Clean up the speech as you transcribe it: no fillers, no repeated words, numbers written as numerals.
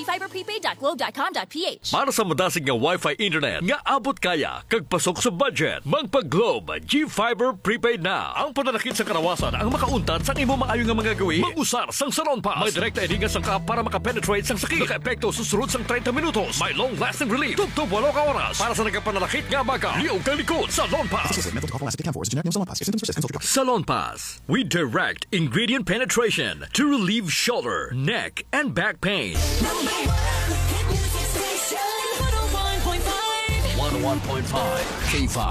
gfiberprepaid.globe.com.ph. Para sa madasig nga Wi-Fi internet nga abot kaya kag pasok sa budget, magpa-Globe G-Fiber Prepaid na. Ang pananakit sa karawasan ang makauntad sang imo maayo nga mga gawi. Mag-usar sang Salon Pass. May direkta edinga sang ka para makapenetrate sang sakit. Naka-epekto susunod sang 30 minutos. May long-lasting relief. Tugtog 8 ka oras. Para sa nagkapananakit nga baga. Liog kang likod. Salon Pass. Salon Pass. We direct ingredient penetration to relieve shoulder, neck, and back pain. 101.5 K5